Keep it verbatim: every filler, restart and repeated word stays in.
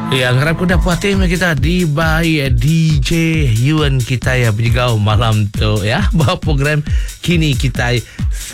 Ya, harap kau dah puas hati kita di by D J Yuan kita ya berjigau malam tu ya. Bawa program kini kita